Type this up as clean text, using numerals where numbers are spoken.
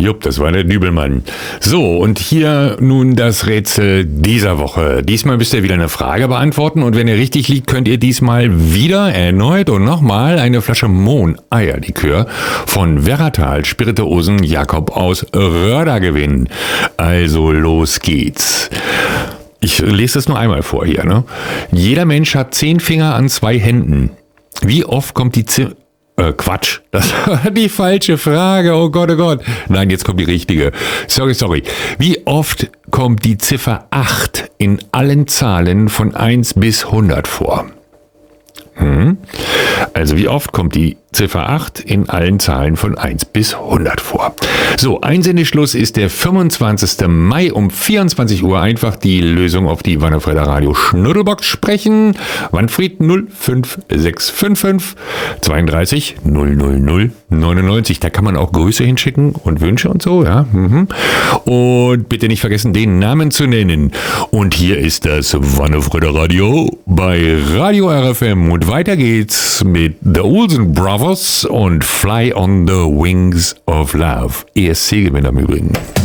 Jupp, das war der Dübelmann. So, und hier nun das Rätsel dieser Woche. Diesmal müsst ihr wieder eine Frage beantworten und wenn ihr richtig liegt, könnt ihr diesmal wieder erneut und nochmal eine Flasche Mohn-Eierlikör von Werratal Spirituosen Jakob aus Röhrda gewinnen. Also los geht's. Ich lese das nur einmal vor hier, ne? Jeder Mensch hat 10 Finger an 2 Händen. Wie oft kommt die Quatsch, das war die falsche Frage, oh Gott, oh Gott. Nein, jetzt kommt die richtige. Sorry. Wie oft kommt die Ziffer 8 in allen Zahlen von 1 bis 100 vor? Also wie oft kommt die Ziffer 8 in allen Zahlen von 1 bis 100 vor? So, Einsendeschluss ist der 25. Mai um 24 Uhr. Einfach die Lösung auf die Wanderfreder Radio Schnuddelbox sprechen. Wanfried 05655 32 000 99. Da kann man auch Grüße hinschicken und Wünsche und so, ja. Und bitte nicht vergessen, den Namen zu nennen. Und hier ist das Wanderfreder Radio bei Radio RFM. Und weiter geht's mit The Olsen Brothers und Fly on the Wings of Love. ESC-Gewinner im Übrigen.